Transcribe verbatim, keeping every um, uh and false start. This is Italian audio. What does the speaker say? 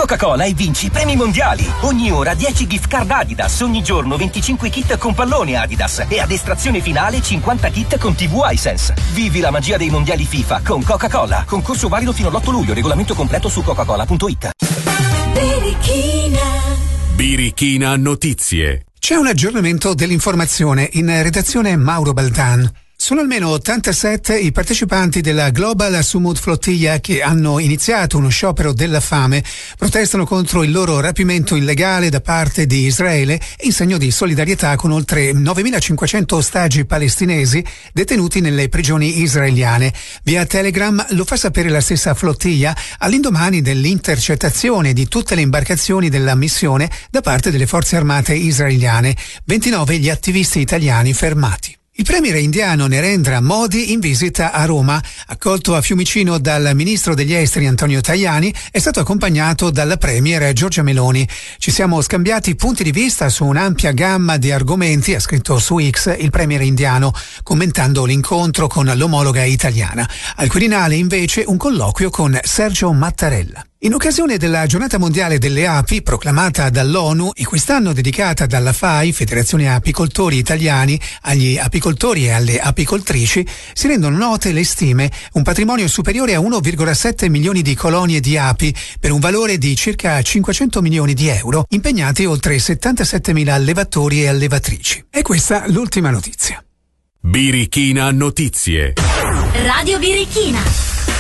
Coca-Cola e vinci premi mondiali. Ogni ora dieci gift card Adidas, ogni giorno venticinque kit con pallone Adidas e ad estrazione finale cinquanta kit con tivù iSense. Vivi la magia dei mondiali FIFA con Coca-Cola. Concorso valido fino all'otto luglio, regolamento completo su coca cola punto it. Birichina. Birichina Notizie. C'è un aggiornamento dell'informazione, in redazione Mauro Baldan. Sono almeno ottantasette i partecipanti della Global Sumud Flotilla che hanno iniziato uno sciopero della fame, protestano contro il loro rapimento illegale da parte di Israele in segno di solidarietà con oltre novemilacinquecento ostaggi palestinesi detenuti nelle prigioni israeliane. Via Telegram lo fa sapere la stessa flottiglia all'indomani dell'intercettazione di tutte le imbarcazioni della missione da parte delle forze armate israeliane. ventinove gli attivisti italiani fermati. Il premier indiano Narendra Modi in visita a Roma, accolto a Fiumicino dal ministro degli esteri Antonio Tajani, è stato accompagnato dalla premier Giorgia Meloni. Ci siamo scambiati punti di vista su un'ampia gamma di argomenti, ha scritto su X il premier indiano, commentando l'incontro con l'omologa italiana. Al Quirinale invece un colloquio con Sergio Mattarella. In occasione della Giornata Mondiale delle Api, proclamata dall'ONU e quest'anno dedicata dalla F A I, Federazione Apicoltori Italiani, agli apicoltori e alle apicoltrici, si rendono note le stime, un patrimonio superiore a uno virgola sette milioni di colonie di api, per un valore di circa cinquecento milioni di euro, impegnati oltre settantasettemila allevatori e allevatrici. E questa l'ultima notizia. Birichina Notizie. Radio Birichina.